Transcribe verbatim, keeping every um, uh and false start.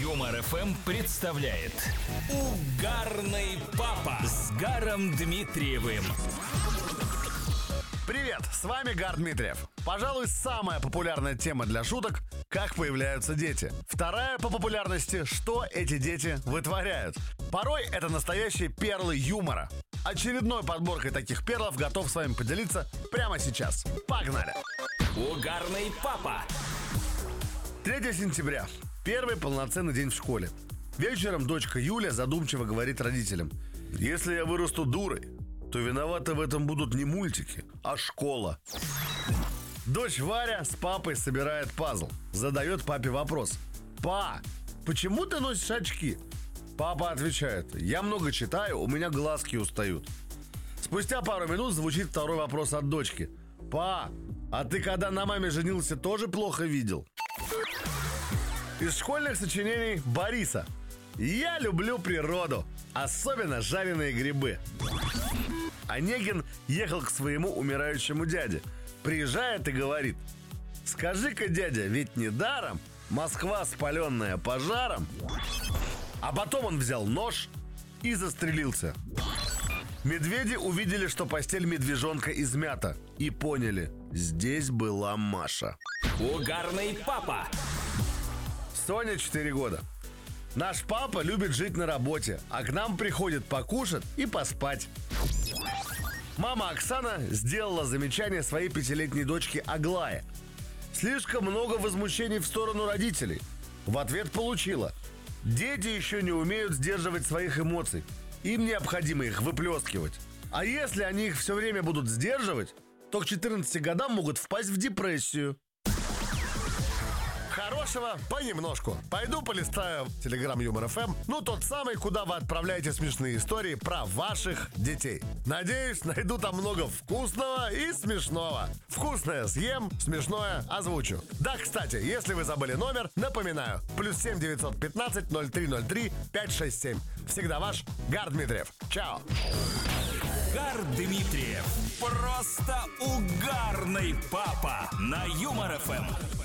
Юмор эф эм представляет Угарный папа с Гаром Дмитриевым. Привет, с вами Гар Дмитриев. Пожалуй, самая популярная тема для шуток – как появляются дети. Вторая по популярности – что эти дети вытворяют. Порой это настоящие перлы юмора. Очередной подборкой таких перлов готов с вами поделиться прямо сейчас. Погнали! Угарный папа. третьего сентября. Первый полноценный день в школе. Вечером дочка Юля задумчиво говорит родителям: «Если я вырасту дурой, то виноваты в этом будут не мультики, а школа». Дочь Варя с папой собирает пазл. Задает папе вопрос: «Па, почему ты носишь очки?» Папа отвечает: «Я много читаю, у меня глазки устают». Спустя пару минут звучит второй вопрос от дочки: «Па, а ты когда на маме женился, тоже плохо видел?» Из школьных сочинений Бориса: «Я люблю природу, особенно жареные грибы». Онегин ехал к своему умирающему дяде. Приезжает и говорит: «Скажи-ка, дядя, ведь недаром Москва, спаленная пожаром». А потом он взял нож и застрелился. Медведи увидели, что постель медвежонка измята, и поняли: здесь была Маша. Угарный папа. Соня, четыре года. Наш папа любит жить на работе, а к нам приходит покушать и поспать. Мама Оксана сделала замечание своей пятилетней дочке Аглае. Слишком много возмущений в сторону родителей. В ответ получила: дети еще не умеют сдерживать своих эмоций. Им необходимо их выплескивать. А если они их все время будут сдерживать, то к четырнадцати годам могут впасть в депрессию. Хорошего понемножку. Пойду полистаю Телеграм Юмор эф эм. Ну, тот самый, куда вы отправляете смешные истории про ваших детей. Надеюсь, найду там много вкусного и смешного. Вкусное съем, смешное озвучу. Да, кстати, если вы забыли номер, напоминаю: плюс семь девятьсот пятнадцать ноль три ноль три пять шесть семь. Всегда ваш Гар Дмитриев. Чао. Гар Дмитриев. Просто угарный папа на Юмор эф эм.